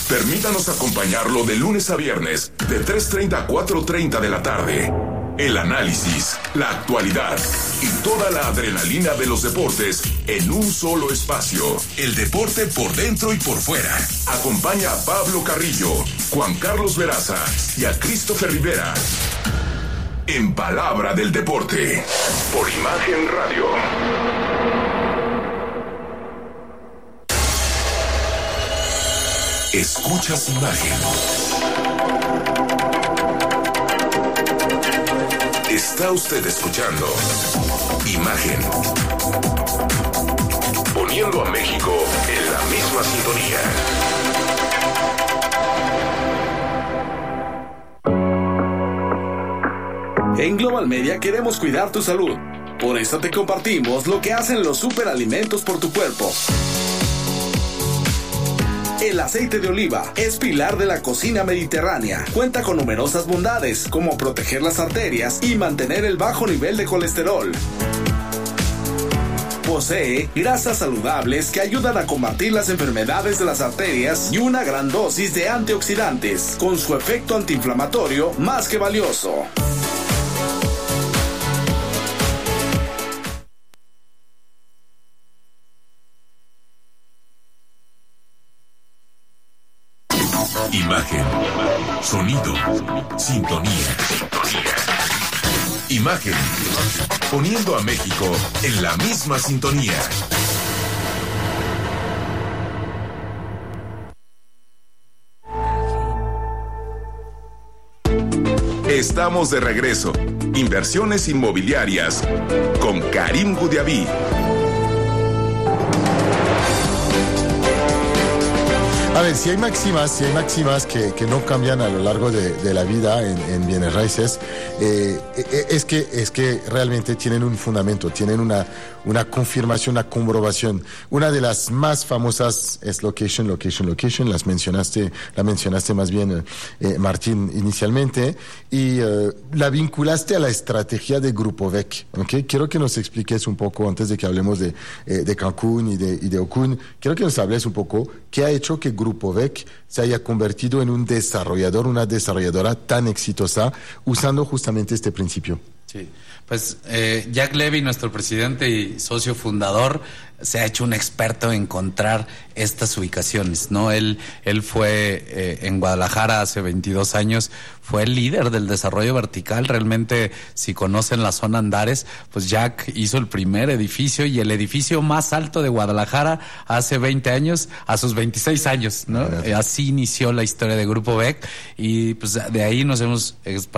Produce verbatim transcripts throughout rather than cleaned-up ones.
Permítanos acompañarlo de lunes a viernes, de tres treinta a cuatro treinta de la tarde. El análisis, la actualidad y toda la adrenalina de los deportes en un solo espacio. El deporte por dentro y por fuera. Acompaña a Pablo Carrillo, Juan Carlos Veraza y a Christopher Rivera. En Palabra del Deporte, por Imagen Radio. Escuchas Imagen. Está usted escuchando Imagen. Poniendo a México en la misma sintonía. En Global Media queremos cuidar tu salud. Por eso te compartimos lo que hacen los superalimentos por tu cuerpo. El aceite de oliva es pilar de la cocina mediterránea. Cuenta con numerosas bondades, como proteger las arterias y mantener el bajo nivel de colesterol. Posee grasas saludables que ayudan a combatir las enfermedades de las arterias y una gran dosis de antioxidantes, con su efecto antiinflamatorio más que valioso. Imagen, sonido, sintonía. Imagen, poniendo a México en la misma sintonía. Estamos de regreso. Inversiones inmobiliarias con Karim Gudiaví. A ver, si hay máximas, si hay máximas que, que no cambian a lo largo de, de la vida en, en bienes raíces, eh, es que es que realmente tienen un fundamento, tienen una, una confirmación, una comprobación. Una de las más famosas es location, location, location. Las mencionaste, la mencionaste más bien, eh, Martín, inicialmente, y eh, la vinculaste a la estrategia de Grupo V E C. ¿Okay? Quiero que nos expliques un poco, antes de que hablemos de, eh, de Cancún y de, y de Okun, quiero que nos hables un poco qué ha hecho que Grupo Grupo V E C se haya convertido en un desarrollador, una desarrolladora tan exitosa, usando justamente este principio. Sí, pues eh, Jack Levy, nuestro presidente y socio fundador, se ha hecho un experto en encontrar estas ubicaciones, ¿no? Él, él fue eh, en Guadalajara hace veintidós años, fue el líder del desarrollo vertical. Realmente, si conocen la zona Andares, pues Jack hizo el primer edificio y el edificio más alto de Guadalajara hace veinte años, a sus veintiséis años, ¿no? Eh, así inició la historia de Grupo V E C y pues de ahí nos hemos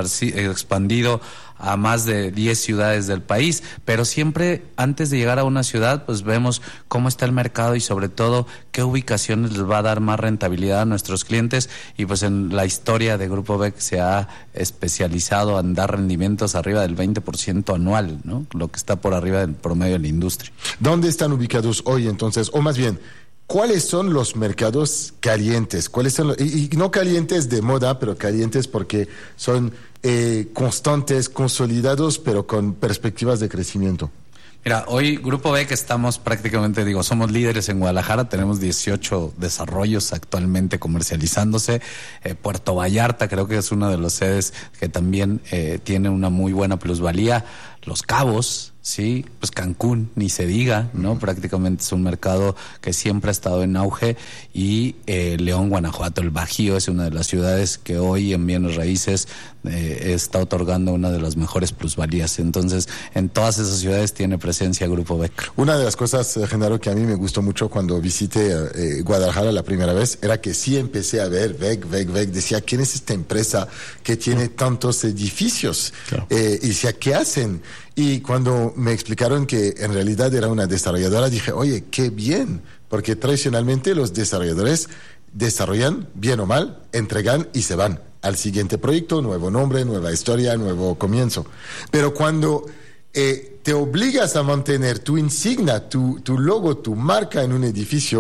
expandido a más de diez ciudades del país, pero siempre antes de llegar a una ciudad, pues vemos cómo está el mercado y sobre todo qué ubicaciones les va a dar más rentabilidad a nuestros clientes, y pues en la historia de Grupo V E C se ha especializado en dar rendimientos arriba del veinte por ciento anual, ¿no? Lo que está por arriba del promedio de la industria. ¿Dónde están ubicados hoy entonces? O más bien, ¿cuáles son los mercados calientes? ¿Cuáles son los, y, y no calientes de moda, pero calientes porque son eh, constantes, consolidados, pero con perspectivas de crecimiento? Mira, hoy Grupo V E C estamos prácticamente, digo, somos líderes en Guadalajara, tenemos dieciocho desarrollos actualmente comercializándose. Eh, Puerto Vallarta creo que es una de las sedes que también eh, tiene una muy buena plusvalía. Los Cabos, sí, pues Cancún, ni se diga, ¿no? Prácticamente es un mercado que siempre ha estado en auge, y eh, León, Guanajuato, el Bajío es una de las ciudades que hoy en bienes raíces eh, está otorgando una de las mejores plusvalías. Entonces, en todas esas ciudades tiene presencia Grupo V E C. Una de las cosas, Genaro, que a mí me gustó mucho cuando visité eh, Guadalajara la primera vez, era que sí empecé a ver V E C, V E C, V E C, decía, ¿quién es esta empresa que tiene tantos edificios? Claro. Eh, y decía, ¿qué hacen? Y cuando me explicaron que en realidad era una desarrolladora, dije, oye, qué bien, porque tradicionalmente los desarrolladores desarrollan, bien o mal, entregan y se van al siguiente proyecto, nuevo nombre, nueva historia, nuevo comienzo. Pero cuando eh, te obligas a mantener tu insignia, tu, tu logo, tu marca en un edificio,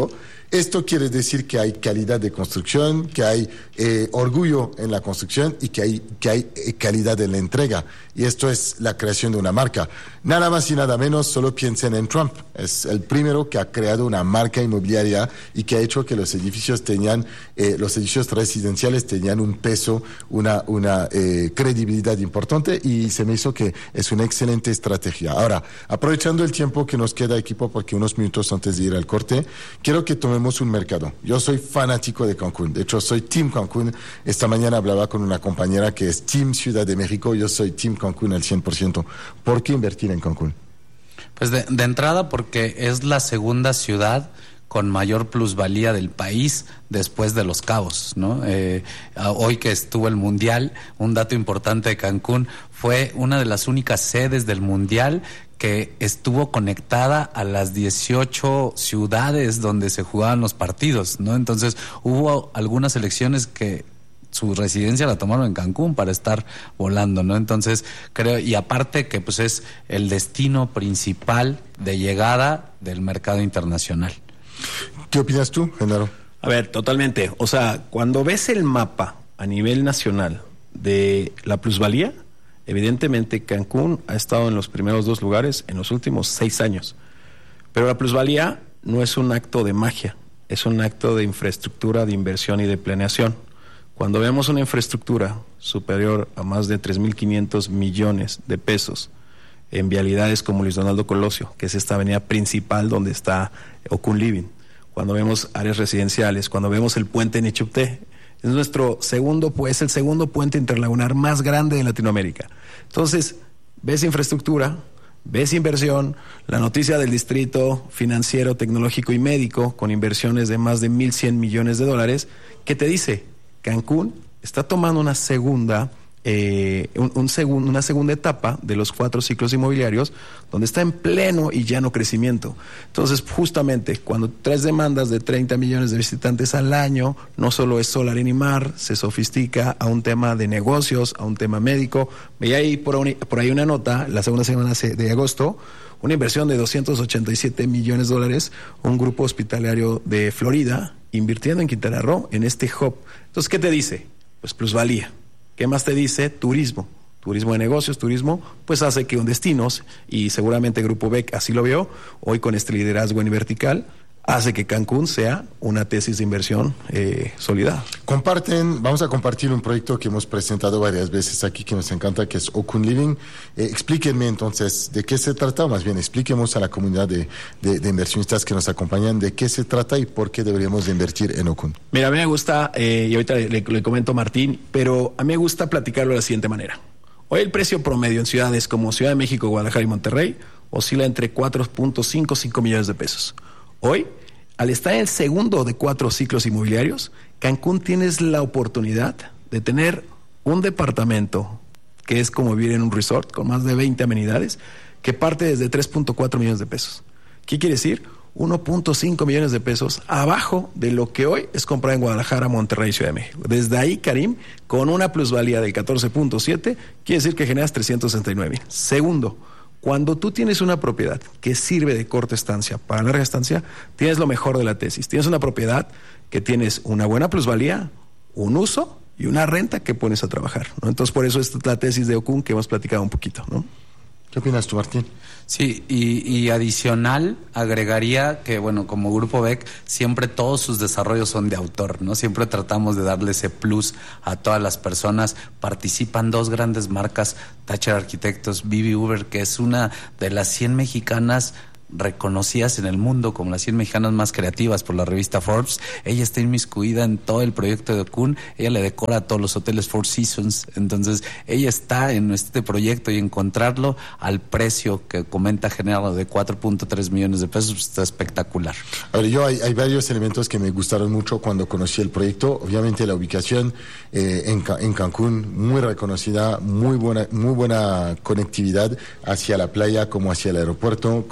Esto quiere decir que hay calidad de construcción, que hay eh, orgullo en la construcción y que hay, que hay eh, calidad en la entrega. Y esto es la creación de una marca. Nada más y nada menos, solo piensen en Trump. Es el primero que ha creado una marca inmobiliaria y que ha hecho que los edificios tenían, eh, los edificios residenciales tenían un peso, una, una eh, credibilidad importante, y se me hizo que es una excelente estrategia. Ahora, aprovechando el tiempo que nos queda, equipo, porque unos minutos antes de ir al corte, quiero que tomemos un mercado. Yo soy fanático de Cancún. De hecho, soy Team Cancún. Esta mañana hablaba con una compañera que es Team Ciudad de México. Yo soy Team Cancún al cien por ciento. ¿Por qué invertir en Cancún? Pues de, de entrada porque es la segunda ciudad con mayor plusvalía del país después de Los Cabos, ¿no? Eh, hoy que estuvo el Mundial, un dato importante de Cancún, fue una de las únicas sedes del Mundial que estuvo conectada a las dieciocho ciudades donde se jugaban los partidos, ¿no? Entonces hubo algunas elecciones que su residencia la tomaron en Cancún para estar volando, ¿no? Entonces creo, y aparte que pues es el destino principal de llegada del mercado internacional. ¿Qué opinas tú, Genaro? A ver, totalmente. O sea, cuando ves el mapa a nivel nacional de la plusvalía, evidentemente Cancún ha estado en los primeros dos lugares en los últimos seis años. Pero la plusvalía no es un acto de magia, es un acto de infraestructura, de inversión y de planeación. Cuando vemos una infraestructura superior a más de tres mil quinientos millones de pesos en vialidades como Luis Donaldo Colosio, que es esta avenida principal donde está Okun Living, cuando vemos áreas residenciales, cuando vemos el puente Nichupté, es nuestro segundo, pues, el segundo puente interlagunar más grande de Latinoamérica. Entonces, ves infraestructura, ves inversión, la noticia del distrito financiero, tecnológico y médico, con inversiones de más de mil cien millones de dólares, ¿qué te dice? Cancún está tomando una segunda, eh, un, un segun, una segunda etapa de los cuatro ciclos inmobiliarios, donde está en pleno y llano crecimiento. Entonces, justamente, cuando traes demandas de treinta millones de visitantes al año, no solo es Sol, Arena y Mar, se sofistica a un tema de negocios, a un tema médico. Veía ahí por, un, por ahí una nota, la segunda semana de agosto, una inversión de doscientos ochenta y siete millones de dólares, un grupo hospitalario de Florida, invirtiendo en Quintana Roo, en este hub. Entonces, ¿qué te dice? Pues plusvalía. ¿Qué más te dice? Turismo. Turismo de negocios, turismo, pues hace que un destinos, y seguramente Grupo B E C así lo veo, hoy con este liderazgo en vertical, hace que Cancún sea una tesis de inversión eh, sólida. Comparten, vamos a compartir un proyecto que hemos presentado varias veces aquí, que nos encanta, que es Okun Living. Eh, explíquenme entonces de qué se trata, o más bien expliquemos a la comunidad de, de, de inversionistas que nos acompañan de qué se trata y por qué deberíamos de invertir en Okun. Mira, a mí me gusta, eh, y ahorita le, le comento a Martín, pero a mí me gusta platicarlo de la siguiente manera. Hoy el precio promedio en ciudades como Ciudad de México, Guadalajara y Monterrey oscila entre cuatro punto cinco a cinco millones de pesos. Hoy, al estar en el segundo de cuatro ciclos inmobiliarios, Cancún tienes la oportunidad de tener un departamento que es como vivir en un resort con más de veinte amenidades, que parte desde tres punto cuatro millones de pesos. ¿Qué quiere decir? uno punto cinco millones de pesos abajo de lo que hoy es comprar en Guadalajara, Monterrey y Ciudad de México. Desde ahí, Karim, con una plusvalía del catorce punto siete, quiere decir que generas trescientos sesenta y nueve. Segundo, cuando tú tienes una propiedad que sirve de corta estancia para larga estancia, tienes lo mejor de la tesis. Tienes una propiedad que tienes una buena plusvalía, un uso y una renta que pones a trabajar, ¿no? Entonces, por eso es la tesis de Okun que hemos platicado un poquito, ¿no? ¿Qué opinas tú, Martín? Sí, y, y adicional agregaría que, bueno, como Grupo B E C, siempre todos sus desarrollos son de autor, ¿no? Siempre tratamos de darle ese plus a todas las personas. Participan dos grandes marcas, Thatcher Arquitectos, B B Uber, que es una de las cien mexicanas reconocidas en el mundo como las cien mexicanas más creativas por la revista Forbes. Ella está inmiscuida en todo el proyecto de Okun, ella le decora a todos los hoteles Four Seasons, entonces ella está en este proyecto, y encontrarlo al precio que comenta Genaro de cuatro punto tres millones de pesos pues, está espectacular. A ver, yo hay, hay varios elementos que me gustaron mucho cuando conocí el proyecto. Obviamente la ubicación eh, en, en Cancún, muy reconocida, muy buena, muy buena conectividad hacia la playa, como hacia el aeropuerto, como hacia el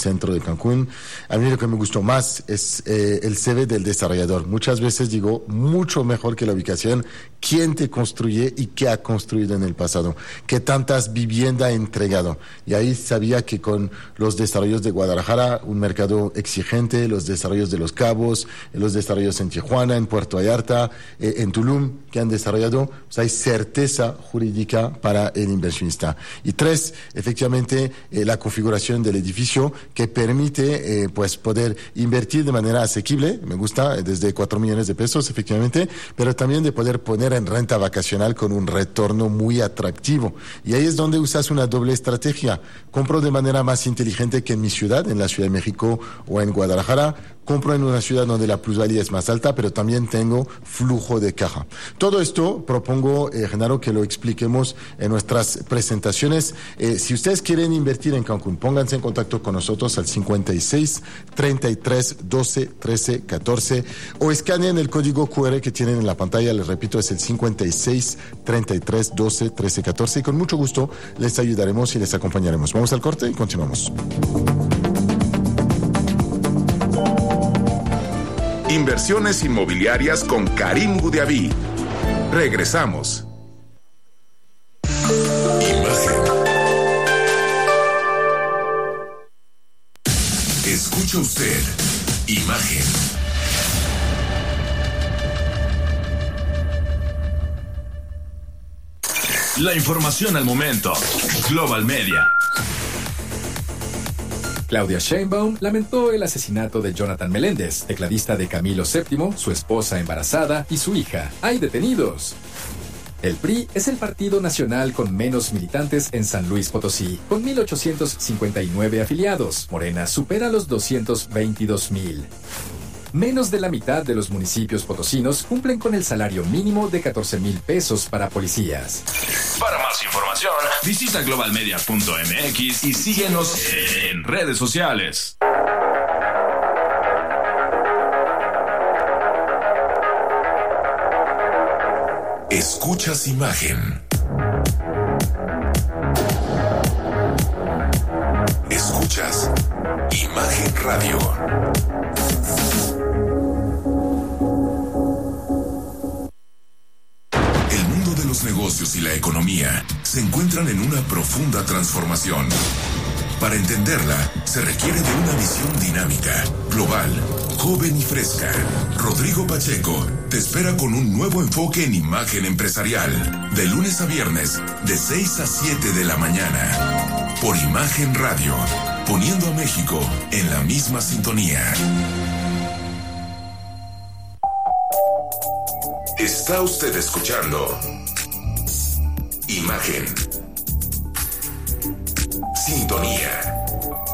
centro de Cancún. A mí lo que me gustó más es eh, el C V del desarrollador. Muchas veces digo, mucho mejor que la ubicación, quién te construye y qué ha construido en el pasado, qué tantas viviendas ha entregado. Y ahí sabía que con los desarrollos de Guadalajara, un mercado exigente, los desarrollos de Los Cabos, los desarrollos en Tijuana, en Puerto Vallarta, eh, en Tulum, que han desarrollado, pues hay certeza jurídica para el inversionista. Y tres, efectivamente, eh, la configuración del edificio que permite eh, pues poder invertir de manera asequible, me gusta, desde cuatro millones de pesos, efectivamente, pero también de poder poner en renta vacacional con un retorno muy atractivo. Y ahí es donde usas una doble estrategia. Compro de manera más inteligente que en mi ciudad, en la Ciudad de México o en Guadalajara. Compro en una ciudad donde la plusvalía es más alta, pero también tengo flujo de caja. Todo esto propongo, eh, Genaro, que lo expliquemos en nuestras presentaciones. Eh, si ustedes quieren invertir en Cancún, pónganse en contacto con nosotros al cincuenta y seis, treinta y tres, doce, trece, catorce o escaneen el código cu erre que tienen en la pantalla. Les repito, es el cincuenta y seis, treinta y tres, doce, trece, catorce y con mucho gusto les ayudaremos y les acompañaremos. Vamos al corte y continuamos. Inversiones inmobiliarias con Karim Gudiaví. Regresamos. Imagen. Escucha usted. Imagen. La información al momento. Global Media. Claudia Sheinbaum lamentó el asesinato de Jonathan Meléndez, tecladista de Camilo séptimo, su esposa embarazada y su hija. ¡Hay detenidos! El P R I es el partido nacional con menos militantes en San Luis Potosí, con mil ochocientos cincuenta y nueve afiliados. Morena supera los doscientos veintidós mil. Menos de la mitad de los municipios potosinos cumplen con el salario mínimo de catorce mil pesos para policías. Para más información, visita global media punto m x y síguenos en redes sociales. Escuchas Imagen. Escuchas Imagen Radio. Los negocios y la economía se encuentran en una profunda transformación. Para entenderla, se requiere de una visión dinámica, global, joven y fresca. Rodrigo Pacheco te espera con un nuevo enfoque en imagen empresarial, de lunes a viernes, de seis a siete de la mañana, por Imagen Radio, poniendo a México en la misma sintonía. Está usted escuchando Imagen. Sintonía.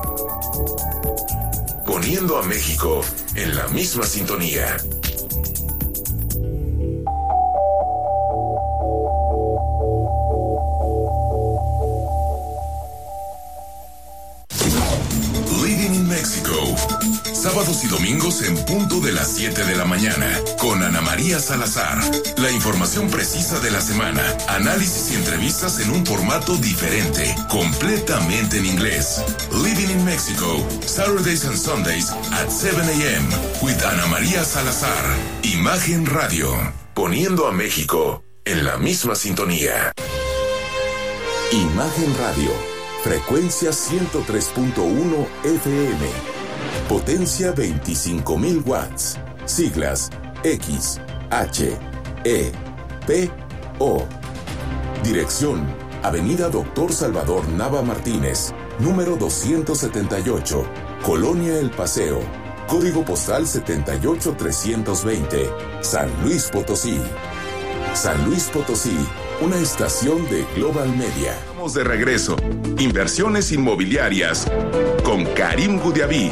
Poniendo a México en la misma sintonía. Living in Mexico. Sábados y domingos en punto de las siete de la mañana, con Ana María Salazar. La información precisa de la semana, análisis y entrevistas en un formato diferente, completamente en inglés. Living in Mexico, Saturdays and Sundays at seven a.m. with Ana María Salazar. Imagen Radio, poniendo a México en la misma sintonía. Imagen Radio, frecuencia ciento tres punto uno F M. Potencia veinticinco mil watts. Siglas X, H, E, P, O. Dirección: Avenida Doctor Salvador Nava Martínez, número doscientos setenta y ocho, Colonia El Paseo. Código postal setenta y ocho trescientos veinte, San Luis Potosí. San Luis Potosí, una estación de Global Media. Estamos de regreso. Inversiones inmobiliarias con Karim Gudiaví.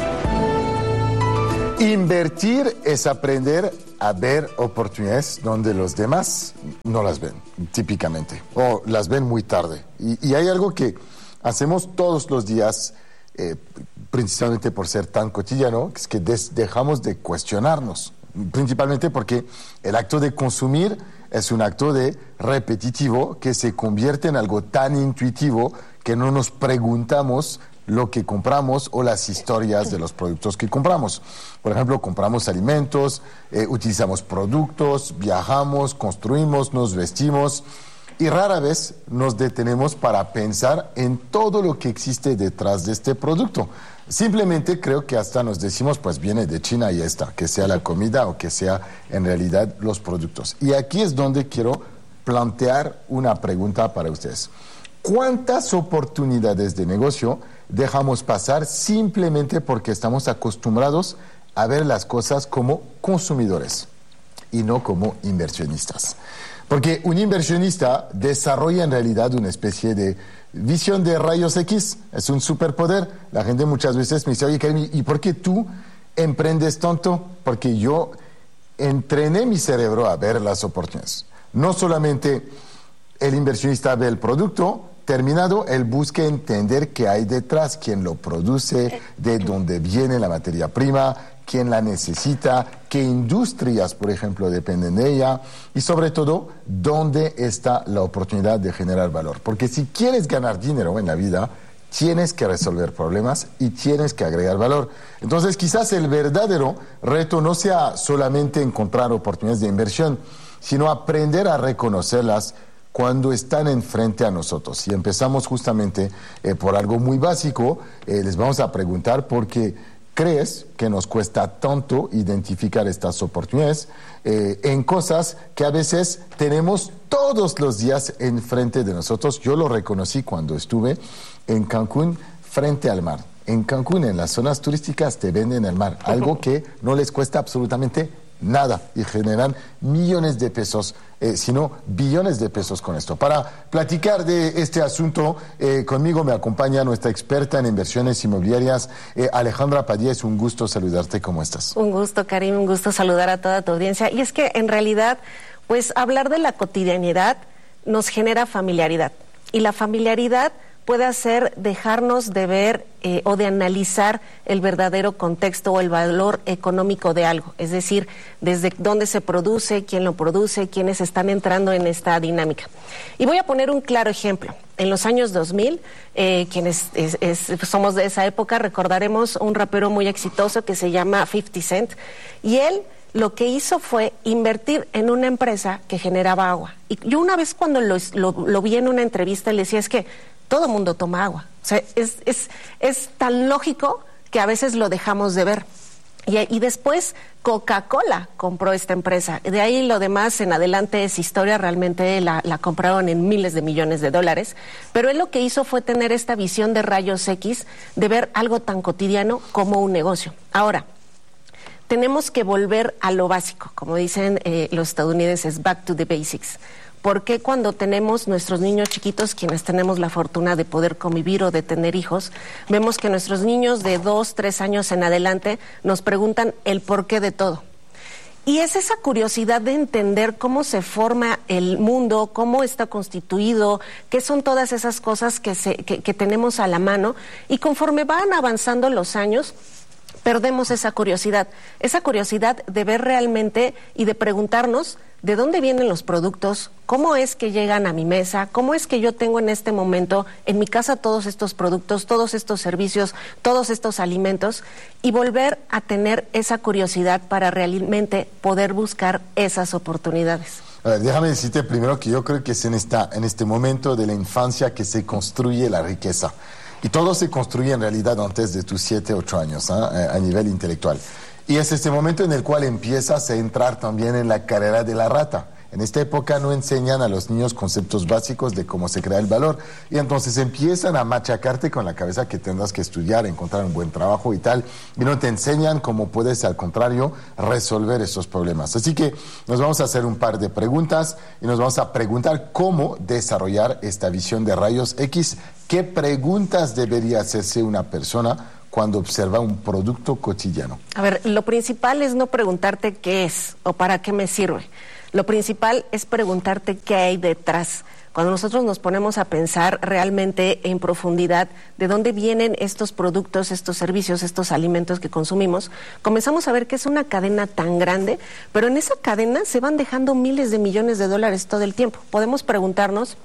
Invertir es aprender a ver oportunidades donde los demás no las ven, típicamente, o las ven muy tarde. Y, y hay algo que hacemos todos los días, eh, principalmente por ser tan cotidiano, que es que des, dejamos de cuestionarnos, principalmente porque el acto de consumir es un acto de repetitivo que se convierte en algo tan intuitivo que no nos preguntamos lo que compramos o las historias de los productos que compramos. Por ejemplo, compramos alimentos, eh, utilizamos productos, viajamos, construimos, nos vestimos y rara vez nos detenemos para pensar en todo lo que existe detrás de este producto. Simplemente creo que hasta nos decimos, pues viene de China y ya está, que sea la comida o que sea en realidad los productos. Y aquí es donde quiero plantear una pregunta para ustedes. ¿Cuántas oportunidades de negocio dejamos pasar simplemente porque estamos acostumbrados a ver las cosas como consumidores y no como inversionistas? Porque un inversionista desarrolla en realidad una especie de visión de rayos X, es un superpoder. La gente muchas veces me dice, oye, Karim, ¿y por qué tú emprendes tanto? Porque yo entrené mi cerebro a ver las oportunidades. No solamente el inversionista ve el producto terminado, él busca entender qué hay detrás, quién lo produce, de dónde viene la materia prima, quién la necesita, qué industrias, por ejemplo, dependen de ella y sobre todo, dónde está la oportunidad de generar valor. Porque si quieres ganar dinero en la vida, tienes que resolver problemas y tienes que agregar valor. Entonces, quizás el verdadero reto no sea solamente encontrar oportunidades de inversión, sino aprender a reconocerlas cuando están enfrente a nosotros. Y empezamos justamente eh, por algo muy básico. Eh, les vamos a preguntar por qué crees que nos cuesta tanto identificar estas oportunidades eh, en cosas que a veces tenemos todos los días enfrente de nosotros. Yo lo reconocí cuando estuve en Cancún frente al mar. En Cancún, en las zonas turísticas, te venden el mar, algo que no les cuesta absolutamente nada y generan millones de pesos, eh, sino billones de pesos con esto. Para platicar de este asunto, eh, conmigo me acompaña nuestra experta en inversiones inmobiliarias, eh, Alejandra Padilla. Es un gusto saludarte. ¿Cómo estás? Un gusto, Karim, un gusto saludar a toda tu audiencia. Y es que en realidad, pues hablar de la cotidianidad nos genera familiaridad. Y la familiaridad puede hacer dejarnos de ver eh, o de analizar el verdadero contexto o el valor económico de algo, es decir, desde dónde se produce, quién lo produce, quiénes están entrando en esta dinámica. Y voy a poner un claro ejemplo. En los años dos mil, eh, quienes es, es, somos de esa época, recordaremos un rapero muy exitoso que se llama fifty cent, y él lo que hizo fue invertir en una empresa que generaba agua. Y yo una vez cuando lo, lo, lo vi en una entrevista, le decía, es que todo el mundo toma agua. O sea, es, es, es tan lógico que a veces lo dejamos de ver. Y, y después Coca-Cola compró esta empresa. De ahí lo demás en adelante es historia. Realmente la, la compraron en miles de millones de dólares. Pero él lo que hizo fue tener esta visión de rayos X, de ver algo tan cotidiano como un negocio. Ahora, tenemos que volver a lo básico, como dicen eh, los estadounidenses, back to the basics. ¿Por qué cuando tenemos nuestros niños chiquitos, quienes tenemos la fortuna de poder convivir o de tener hijos, vemos que nuestros niños de dos, tres años en adelante nos preguntan el porqué de todo? Y es esa curiosidad de entender cómo se forma el mundo, cómo está constituido, qué son todas esas cosas que, se, que, que tenemos a la mano. Y conforme van avanzando los años, perdemos esa curiosidad, esa curiosidad de ver realmente y de preguntarnos de dónde vienen los productos, cómo es que llegan a mi mesa, cómo es que yo tengo en este momento en mi casa todos estos productos, todos estos servicios, todos estos alimentos, y volver a tener esa curiosidad para realmente poder buscar esas oportunidades. A ver, déjame decirte primero que yo creo que es en, esta, en este momento de la infancia que se construye la riqueza. Y todo se construye en realidad antes de tus siete, ocho años, ¿eh? a nivel intelectual. Y es este momento en el cual empiezas a entrar también en la carrera de la rata. En esta época no enseñan a los niños conceptos básicos de cómo se crea el valor. Y entonces empiezan a machacarte con la cabeza que tendrás que estudiar, encontrar un buen trabajo y tal. Y no te enseñan cómo puedes, al contrario, resolver esos problemas. Así que nos vamos a hacer un par de preguntas y nos vamos a preguntar cómo desarrollar esta visión de rayos X. ¿Qué preguntas debería hacerse una persona cuando observa un producto cotidiano? A ver, lo principal es no preguntarte qué es o para qué me sirve. Lo principal es preguntarte qué hay detrás. Cuando nosotros nos ponemos a pensar realmente en profundidad de dónde vienen estos productos, estos servicios, estos alimentos que consumimos, comenzamos a ver que es una cadena tan grande, pero en esa cadena se van dejando miles de millones de dólares todo el tiempo. Podemos preguntarnos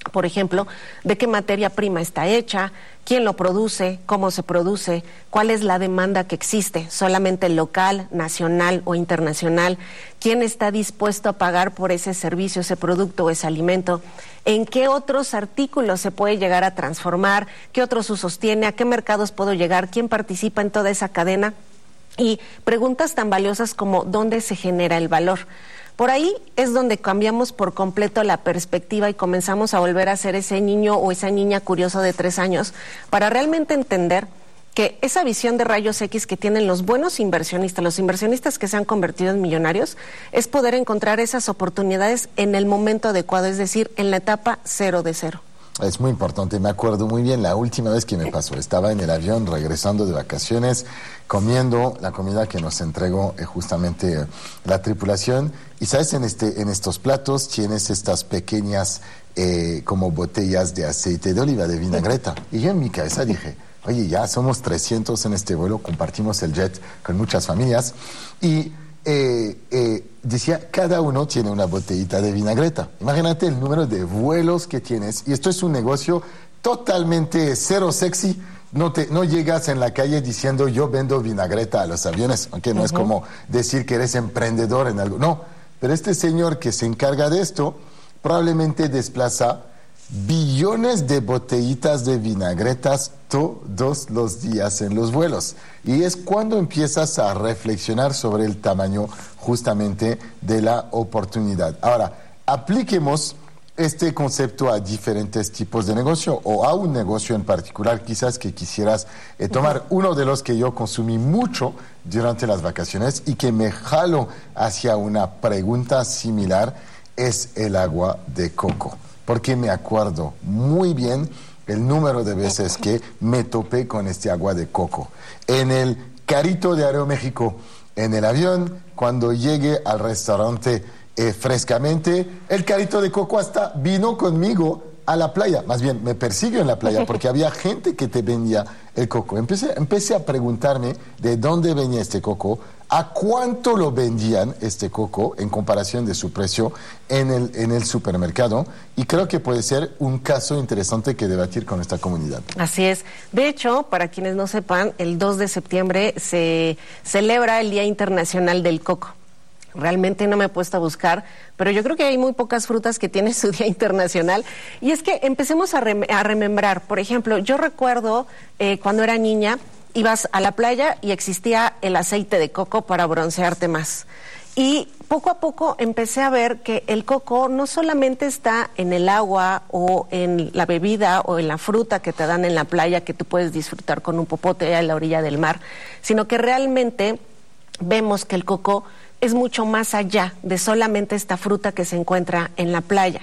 Por ejemplo, de qué materia prima está hecha, quién lo produce, cómo se produce, cuál es la demanda que existe, solamente local, nacional o internacional, quién está dispuesto a pagar por ese servicio, ese producto o ese alimento, en qué otros artículos se puede llegar a transformar, qué otros usos tiene, a qué mercados puedo llegar, quién participa en toda esa cadena, y preguntas tan valiosas como dónde se genera el valor. Por ahí es donde cambiamos por completo la perspectiva y comenzamos a volver a ser ese niño o esa niña curioso de tres años para realmente entender que esa visión de rayos X que tienen los buenos inversionistas, los inversionistas que se han convertido en millonarios, es poder encontrar esas oportunidades en el momento adecuado, es decir, en la etapa cero de cero. Es muy importante, me acuerdo muy bien la última vez que me pasó. Estaba en el avión regresando de vacaciones, comiendo la comida que nos entregó eh, justamente eh, la tripulación. Y sabes, en, este, en estos platos tienes estas pequeñas eh, como botellas de aceite de oliva, de vinagreta. Y yo en mi cabeza dije, oye, ya somos trescientos en este vuelo, compartimos el jet con muchas familias. Y Eh, eh, decía, cada uno tiene una botellita de vinagreta. Imagínate el número de vuelos que tienes. Y esto es un negocio totalmente cero sexy. No, te, no llegas en la calle diciendo yo vendo vinagreta a los aviones, aunque no uh-huh. es como decir que eres emprendedor en algo. No, pero este señor que se encarga de esto probablemente desplaza billones de botellitas de vinagretas todos los días en los vuelos. Y es cuando empiezas a reflexionar sobre el tamaño justamente de la oportunidad. Ahora, apliquemos este concepto a diferentes tipos de negocio o a un negocio en particular quizás que quisieras eh, tomar. Uno de los que yo consumí mucho durante las vacaciones y que me jalo hacia una pregunta similar es el agua de coco. Porque me acuerdo muy bien el número de veces que me topé con este agua de coco. En el carrito de Aeroméxico, en el avión, cuando llegué al restaurante eh, frescamente, el carrito de coco hasta vino conmigo a la playa. Más bien, me persiguió en la playa porque había gente que te vendía el coco. Empecé, empecé a preguntarme de dónde venía este coco, a cuánto lo vendían este coco en comparación de su precio en el, en el supermercado, y creo que puede ser un caso interesante que debatir con esta comunidad. Así es. De hecho, para quienes no sepan, el dos de septiembre se celebra el Día Internacional del Coco. Realmente no me he puesto a buscar, pero yo creo que hay muy pocas frutas que tienen su Día Internacional. Y es que empecemos a, rem a remembrar. Por ejemplo, yo recuerdo eh, cuando era niña, ibas a la playa y existía el aceite de coco para broncearte más. Y poco a poco empecé a ver que el coco no solamente está en el agua o en la bebida o en la fruta que te dan en la playa, que tú puedes disfrutar con un popote a la orilla del mar, sino que realmente vemos que el coco es mucho más allá de solamente esta fruta que se encuentra en la playa.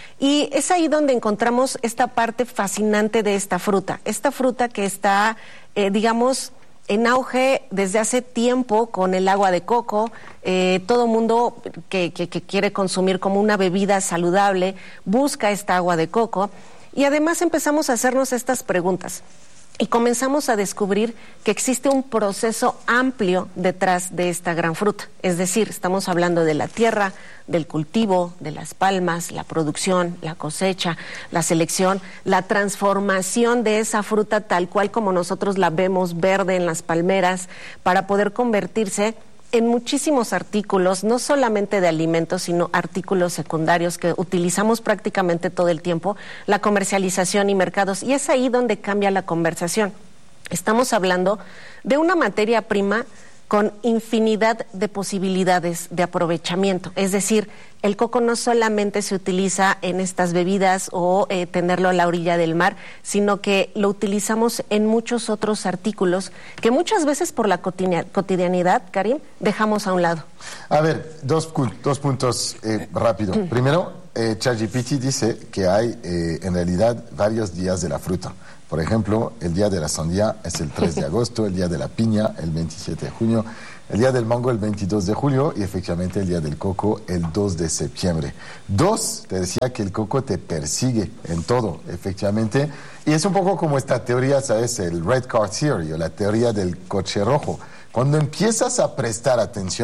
Y es ahí donde encontramos esta parte fascinante de esta fruta. Esta fruta que está, eh, digamos, en auge desde hace tiempo con el agua de coco. Eh, todo mundo que, que, que quiere consumir como una bebida saludable busca esta agua de coco. Y además empezamos a hacernos estas preguntas. Y comenzamos a descubrir que existe un proceso amplio detrás de esta gran fruta. Es decir, estamos hablando de la tierra, del cultivo, de las palmas, la producción, la cosecha, la selección, la transformación de esa fruta tal cual como nosotros la vemos verde en las palmeras, para poder convertirse en muchísimos artículos, no solamente de alimentos, sino artículos secundarios que utilizamos prácticamente todo el tiempo, la comercialización y mercados. Y es ahí donde cambia la conversación. Estamos hablando de una materia prima con infinidad de posibilidades de aprovechamiento. Es decir, el coco no solamente se utiliza en estas bebidas o eh, tenerlo a la orilla del mar, sino que lo utilizamos en muchos otros artículos que muchas veces por la cotidianidad, Karim, dejamos a un lado. A ver, dos, dos puntos eh, rápido. Primero, eh, ChatGPT dice que hay eh, en realidad varios días de la fruta. Por ejemplo, el día de la sandía es el tres de agosto, el día de la piña el veintisiete de junio, el día del mango el veintidós de julio y efectivamente el día del coco el dos de septiembre. Dos, te decía que el coco te persigue en todo, efectivamente, y es un poco como esta teoría, ¿sabes? El Red Car Theory o la teoría del coche rojo. Cuando empiezas a prestar atención,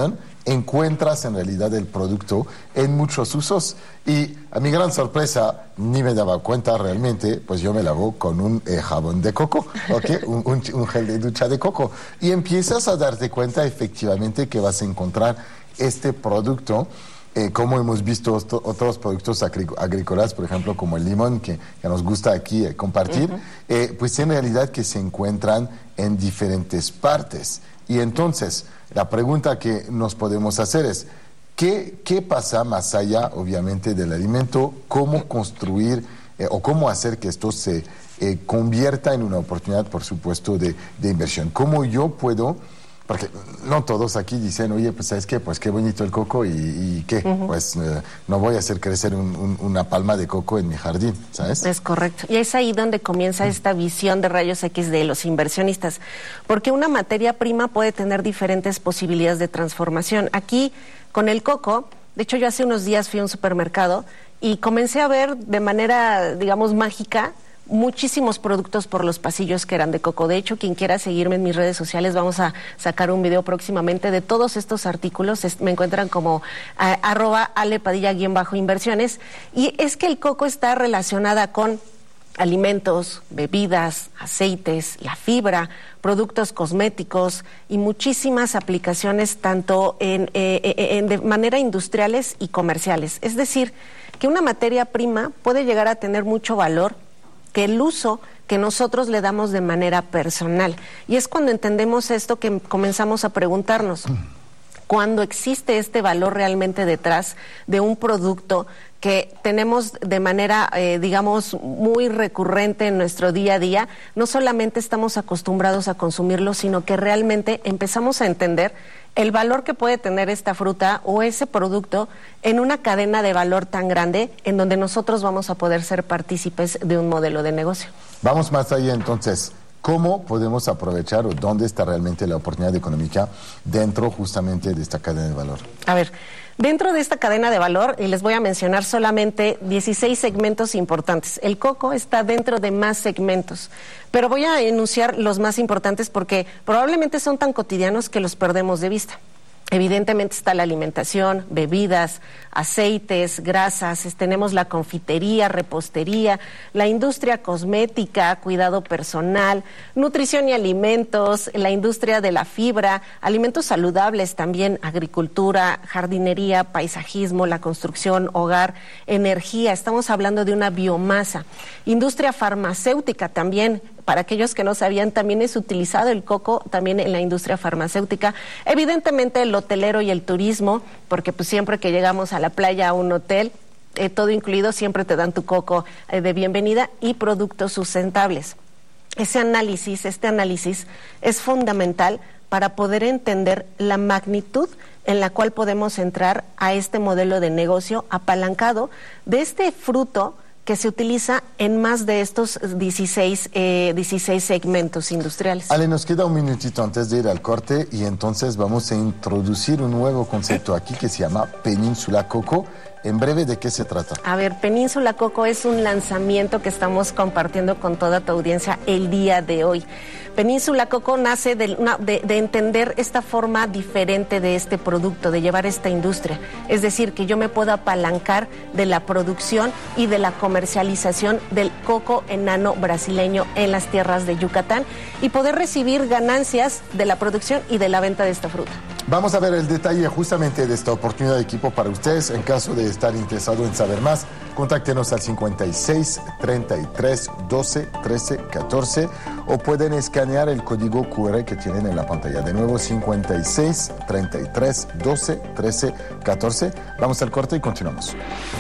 encuentras en realidad el producto en muchos usos. Y a mi gran sorpresa, ni me daba cuenta realmente, pues yo me lavo con un eh, jabón de coco, ¿okay? un, un, un gel de ducha de coco. Y empiezas a darte cuenta efectivamente que vas a encontrar este producto. Eh, como hemos visto otro, otros productos agrícolas, por ejemplo, como el limón, que, que nos gusta aquí eh, compartir, uh-huh. eh, pues en realidad que se encuentran en diferentes partes. Y entonces, la pregunta que nos podemos hacer es, ¿qué, qué pasa más allá, obviamente, del alimento? ¿Cómo construir eh, o cómo hacer que esto se eh, convierta en una oportunidad, por supuesto, de, de inversión? ¿Cómo yo puedo...? Porque no todos aquí dicen, oye, pues ¿sabes qué? Pues qué bonito el coco y, y ¿qué? Uh-huh. Pues eh, no voy a hacer crecer un, un, una palma de coco en mi jardín, ¿sabes? Es correcto. Y es ahí donde comienza esta visión de rayos X de los inversionistas. Porque una materia prima puede tener diferentes posibilidades de transformación. Aquí, con el coco, de hecho yo hace unos días fui a un supermercado y comencé a ver de manera, digamos, mágica, muchísimos productos por los pasillos que eran de coco. De hecho, quien quiera seguirme en mis redes sociales, vamos a sacar un video próximamente de todos estos artículos. Es, me encuentran como a, arroba alepadilla guión bajo inversiones. Y es que el coco está relacionada con alimentos, bebidas, aceites, la fibra, productos cosméticos y muchísimas aplicaciones tanto en, eh, en de manera industriales y comerciales. Es decir, que una materia prima puede llegar a tener mucho valor, que el uso que nosotros le damos de manera personal. Y es cuando entendemos esto que comenzamos a preguntarnos, cuando existe este valor realmente detrás de un producto que tenemos de manera, eh, digamos, muy recurrente en nuestro día a día, no solamente estamos acostumbrados a consumirlo, sino que realmente empezamos a entender el valor que puede tener esta fruta o ese producto en una cadena de valor tan grande en donde nosotros vamos a poder ser partícipes de un modelo de negocio. Vamos más allá entonces. ¿Cómo podemos aprovechar o dónde está realmente la oportunidad económica dentro justamente de esta cadena de valor? A ver, dentro de esta cadena de valor, y les voy a mencionar solamente dieciséis segmentos importantes. El coco está dentro de más segmentos, pero voy a enunciar los más importantes porque probablemente son tan cotidianos que los perdemos de vista. Evidentemente está la alimentación, bebidas, aceites, grasas, tenemos la confitería, repostería, la industria cosmética, cuidado personal, nutrición y alimentos, la industria de la fibra, alimentos saludables también, agricultura, jardinería, paisajismo, la construcción, hogar, energía, estamos hablando de una biomasa, industria farmacéutica también. Para aquellos que no sabían, también es utilizado el coco también en la industria farmacéutica. Evidentemente el hotelero y el turismo, porque pues siempre que llegamos a la playa, a un hotel, eh, todo incluido, siempre te dan tu coco eh, de bienvenida y productos sustentables. Ese análisis, este análisis es fundamental para poder entender la magnitud en la cual podemos entrar a este modelo de negocio apalancado de este fruto que se utiliza en más de estos dieciséis, eh, dieciséis segmentos industriales. Ale, nos queda un minutito antes de ir al corte y entonces vamos a introducir un nuevo concepto aquí que se llama Península Coco. En breve, ¿de qué se trata? A ver, Península Coco es un lanzamiento que estamos compartiendo con toda tu audiencia el día de hoy. Península Coco nace de, una, de, de entender esta forma diferente de este producto, de llevar esta industria. Es decir, que yo me puedo apalancar de la producción y de la comercialización del coco enano brasileño en las tierras de Yucatán y poder recibir ganancias de la producción y de la venta de esta fruta. Vamos a ver el detalle justamente de esta oportunidad de equipo para ustedes. En caso de estar interesado en saber más, contáctenos al cincuenta y seis, treinta y tres, doce, trece, catorce o pueden escanear el código cu erre que tienen en la pantalla. De nuevo, cincuenta y seis, treinta y tres, doce, trece, catorce. Vamos al corte y continuamos.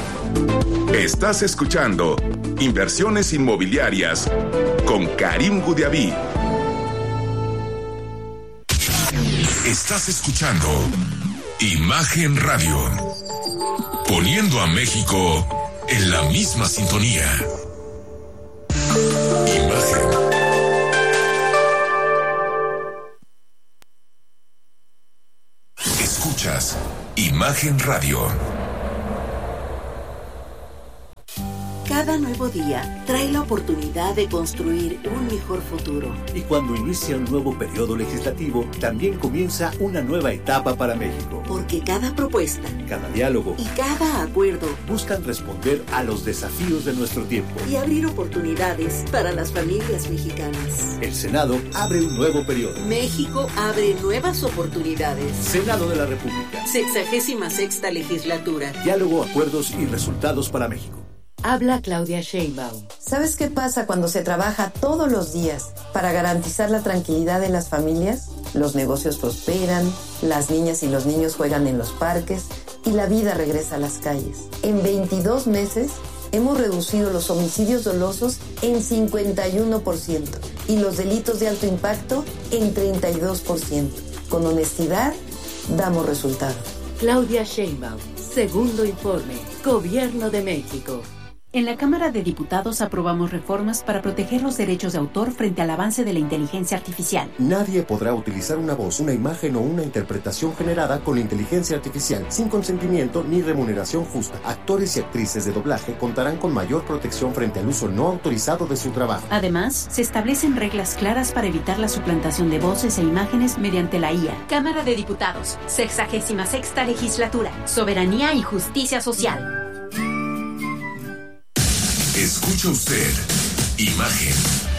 Estás escuchando Inversiones Inmobiliarias con Karim Gudiaví. Estás escuchando Imagen Radio, poniendo a México en la misma sintonía. Imagen. Escuchas Imagen Radio. Cada nuevo día trae la oportunidad de construir un mejor futuro. Y cuando inicia un nuevo periodo legislativo, también comienza una nueva etapa para México. Porque cada propuesta, cada diálogo y cada acuerdo buscan responder a los desafíos de nuestro tiempo y abrir oportunidades para las familias mexicanas. El Senado abre un nuevo periodo. México abre nuevas oportunidades. Senado de la República. Sexagésima sexta legislatura. Diálogo, acuerdos y resultados para México. Habla Claudia Sheinbaum. ¿Sabes qué pasa cuando se trabaja todos los días para garantizar la tranquilidad de las familias? Los negocios prosperan, las niñas y los niños juegan en los parques y la vida regresa a las calles. En veintidós meses hemos reducido los homicidios dolosos en cincuenta y uno por ciento y los delitos de alto impacto en treinta y dos por ciento. Con honestidad, damos resultados. Claudia Sheinbaum, segundo informe, Gobierno de México. En la Cámara de Diputados aprobamos reformas para proteger los derechos de autor frente al avance de la inteligencia artificial. Nadie podrá utilizar una voz, una imagen o una interpretación generada con inteligencia artificial sin consentimiento ni remuneración justa. Actores y actrices de doblaje contarán con mayor protección frente al uso no autorizado de su trabajo. Además, se establecen reglas claras para evitar la suplantación de voces e imágenes mediante la I A. Cámara de Diputados, sexagésima sexta legislatura, soberanía y justicia social. Escucha usted Imagen.